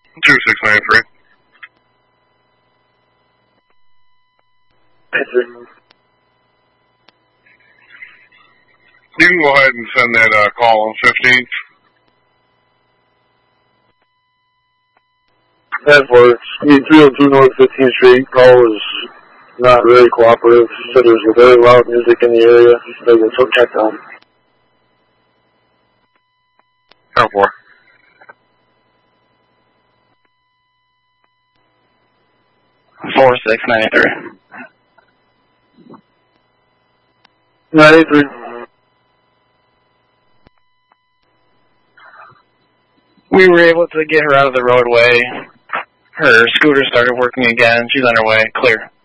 2693. You can go ahead and send that call on 15th. That works. 302 North 15th Street. Call was not very cooperative. Said there was very loud music in the area. They will check on. 4. 4693. 983. We were able to get her out of the roadway. Her scooter started working again. She's on her way. Clear.